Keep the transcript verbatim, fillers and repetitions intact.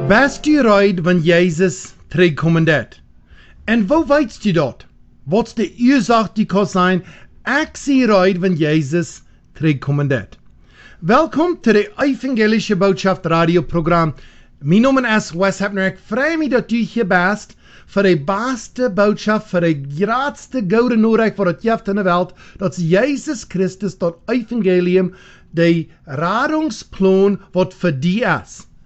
Bist du reid, wenn Jesus terugkommen det? En wo weißt du dat? Wat's de Ursache die kan zijn, ek zie reid, wenn Jesus terugkommen det? Welkom to de Evangelische Botschaft radioprogram. Mijn naam is Wes Hepner. Ik vrij me dat u hier bent voor de beste boodschap, voor de grootste gouden nodig voor het jeft in de wereld. Dat is Jezus Christus, dat Evangelium, de redingsplan wat voor die is.